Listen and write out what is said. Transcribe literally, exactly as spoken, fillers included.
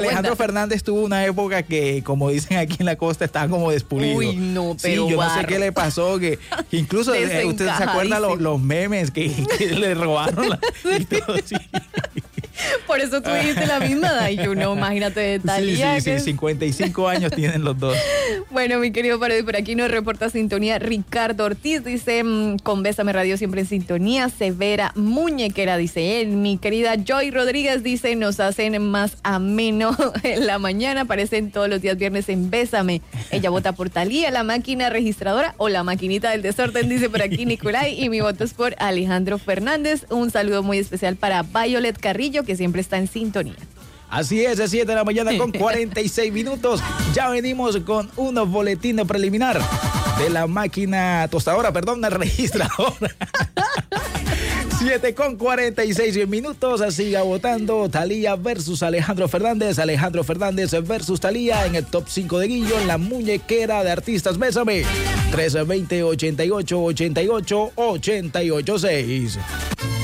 Alejandro Fernández tuvo una época que, como dicen aquí en la costa, estaba como despulido. Uy, no, pero sí, yo barro. no sé qué le pasó, que, que incluso eh, usted se acuerda los, los memes que, que le robaron la, y todo, sí. Por eso tú dijiste la misma edad y yo no, imagínate de Thalía. Sí, sí, que... sí, cincuenta y cinco años tienen los dos. Bueno, mi querido Parodi, por aquí nos reporta sintonía Ricardo Ortiz, dice, mmm, con Bésame Radio siempre en sintonía, Severa Muñequera, dice él. Mi querida Joy Rodríguez dice, nos hacen más ameno en la mañana, aparecen todos los días viernes en Bésame. Ella vota por Thalía, la máquina registradora o la maquinita del desorden, dice por aquí Nicolai, y mi voto es por Alejandro Fernández. Un saludo muy especial para Violet Carrillo, que siempre está en sintonía. Así es, a siete de la mañana con cuarenta y seis minutos. Ya venimos con unos boletines preliminar de la máquina tostadora, perdón, la registradora. siete con cuarenta y seis minutos, siga votando Thalía versus Alejandro Fernández, Alejandro Fernández versus Thalía en el top cinco de Guillo, en la muñequera de artistas. Bésame, trece veinte ochenta y ocho ochenta y ocho ochenta y ocho seis.